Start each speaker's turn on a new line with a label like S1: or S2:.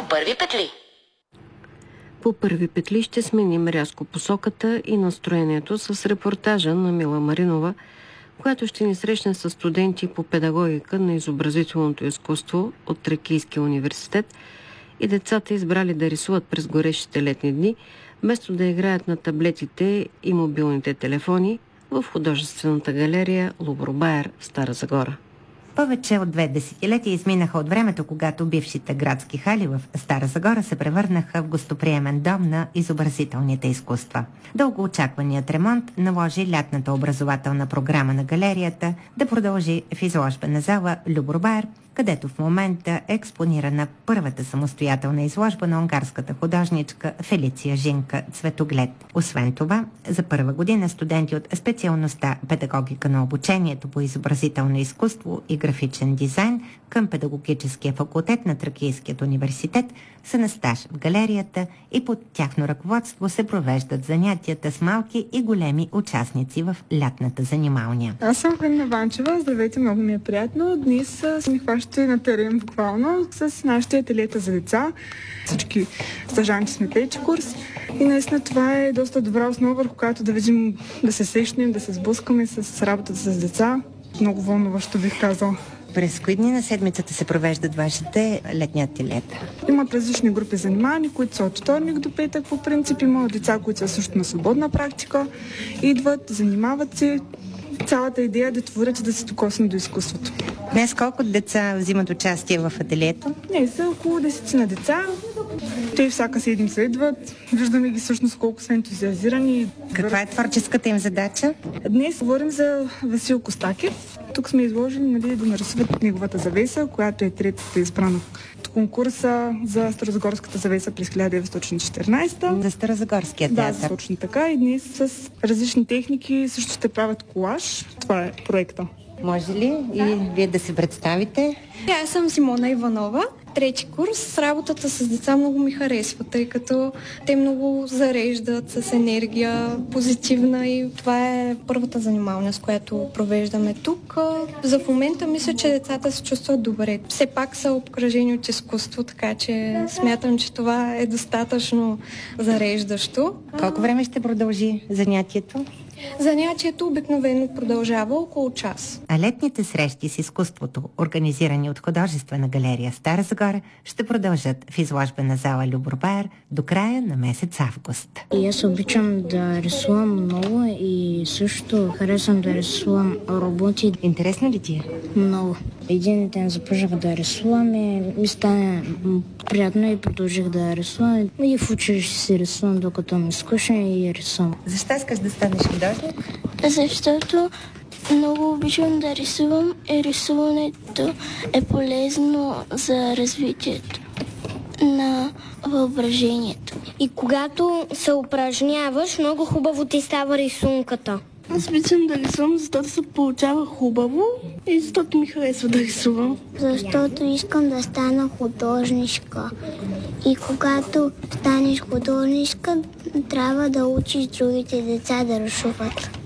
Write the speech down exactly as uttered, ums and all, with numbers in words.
S1: първи петли.
S2: По първи петли ще сменим рязко посоката и настроението с репортажа на Мила Маринова, която ще ни срещне с студенти по педагогика на изобразителното изкуство от Тракийския университет и децата избрали да рисуват през горещите летни дни, вместо да играят на таблетите и мобилните телефони в художествената галерия Лубрубаер в Стара Загора.
S3: Повече от две десетилетия изминаха от времето, когато бившите градски хали в Стара Загора се превърнаха в гостоприемен дом на изобразителните изкуства. Дългоочакваният ремонт наложи лятната образователна програма на галерията да продължи в изложбена зала Любрубаер, където в момента е експонирана първата самостоятелна изложба на унгарската художничка Фелиция Жинка Цветоглед. Освен това, за първа година студенти от специалността педагогика на обучението по изобразително изкуство и графичен дизайн към педагогическия факултет на Тракийският университет са на стаж в галерията и под тяхно ръководство се провеждат занятията с малки и големи участници в лятната занималния.
S4: Аз съм Ханна Ванчева, здравейте, много ми е приятно. Днес се ми хващате на терен буквално с нашите ателиета за деца. Всички стажанти сме трети курс и наистина това е доста добра основа, върху която да видим, да се срещнем, да се сблъскаме с работата с деца. Много вълнуващо бих казал.
S3: През кои дни на седмицата се провеждат вашите летни ателиета?
S4: Имат различни групи занимания, които са от вторник до петък по принцип. Има деца, които са също на свободна практика. Идват, занимават се. Цялата идея е да творят и да се докоснат до изкуството.
S3: Днес колко деца взимат участие в ателието?
S4: Не, са около десет на деца. Те всяка седмица идват. Виждаме ги всъщност колко са ентузиазирани.
S3: Каква е творческата им задача?
S4: Днес говорим за Васил Костакев. Тук сме изложили, нали, да нарисуват неговата завеса, която е третата избрана от конкурса за Старозагорската завеса през хиляда деветстотин и четиринадесета.
S3: За Старозагорския театър.
S4: Да, точно така. И днес с различни техники също ще правят колаж. Това е проекта.
S3: Може ли и вие да се представите?
S5: Аз съм Симона Иванова, трети курс. Работата с деца много ми харесва, тъй като те много зареждат с енергия позитивна и това е първата занималня, с която провеждаме тук. За в момента мисля, че децата се чувстват добре. Все пак са обкръжени от изкуство, така че смятам, че това е достатъчно зареждащо.
S3: Колко време ще продължи занятието?
S5: Занятието обикновено продължава около час.
S3: А летните срещи с изкуството, организирани от художествена галерия Стара Загора, ще продължат в изложбена зала Любрубаер до края на месец август.
S6: И аз обичам да рисувам много и също харесвам да рисувам роботи.
S3: Интересно ли ти е?
S6: Много. Един ден започнах да рисувам и ми стане приятно и продължих да рисувам. И в училище си рисувам, докато ми скучно и рисувам.
S3: Защо искаш да станеш художник?
S7: Защото много обичам да рисувам и рисуването е полезно за развитието на въображението.
S8: И когато се упражняваш, много хубаво ти става рисунката.
S7: Аз обичам да рисувам, защото се получава хубаво и защото ми харесва да рисувам.
S8: Защото искам да стана художничка. И когато станеш художничка, трябва да учиш другите деца да рисуват.